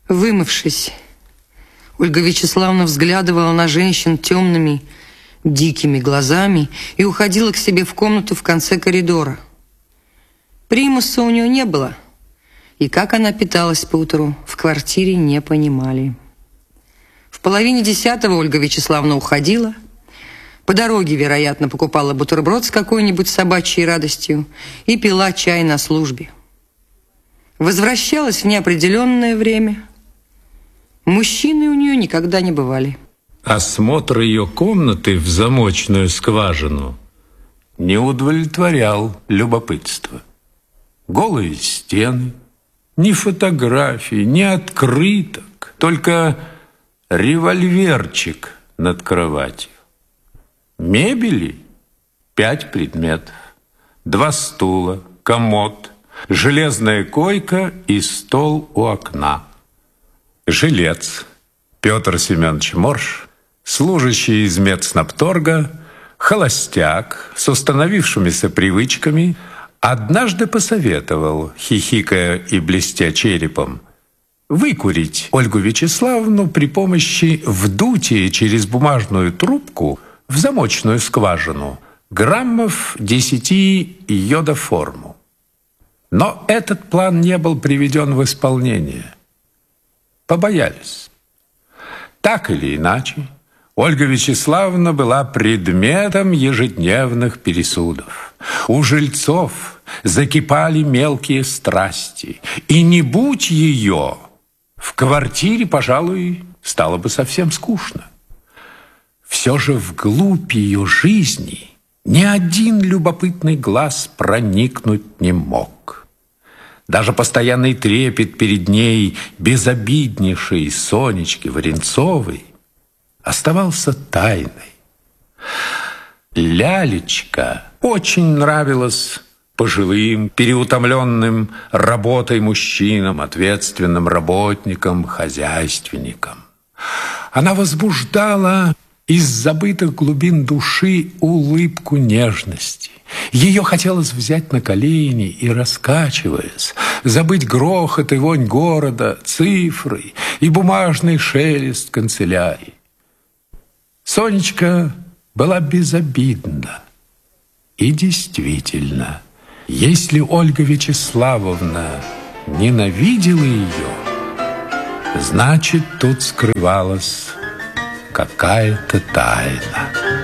Вымывшись, Ольга Вячеславовна взглядывала на женщин темными, дикими глазами и уходила к себе в комнату в конце коридора. Примуса у нее не было, и как она питалась поутру, в квартире не понимали. В 9:30 Ольга Вячеславовна уходила. По дороге, вероятно, покупала бутерброд с какой-нибудь собачьей радостью и пила чай на службе. Возвращалась в неопределенное время. Мужчины у нее никогда не бывали. Осмотр ее комнаты в замочную скважину не удовлетворял любопытство. Голые стены, ни фотографий, ни открыток, только револьверчик над кроватью. Мебели 5 предметов, 2 стула, комод, железная койка и стол у окна. Жилец Петр Семенович Морж, служащий из медснабторга, холостяк с установившимися привычками, однажды посоветовал, хихикая и блестя черепом, выкурить Ольгу Вячеславовну при помощи вдутия через бумажную трубку в замочную скважину граммов 10 йодоформу. Но этот план не был приведен в исполнение. Побоялись. Так или иначе, Ольга Вячеславовна была предметом ежедневных пересудов. У жильцов закипали мелкие страсти, и не будь ее, в квартире, пожалуй, стало бы совсем скучно. Все же вглубь ее жизни ни один любопытный глаз проникнуть не мог. Даже постоянный трепет перед ней безобиднейшей Сонечки Варенцовой оставался тайной. Лялечка очень нравилась пожилым, переутомленным работой мужчинам, ответственным работникам, хозяйственникам. Она возбуждала из забытых глубин души улыбку нежности. Ее хотелось взять на колени и, раскачиваясь, забыть грохот и вонь города, цифры и бумажный шелест канцелярии. Сонечка была безобидна. И действительно, если Ольга Вячеславовна ненавидела ее, значит, тут скрывалась какая-то тайна.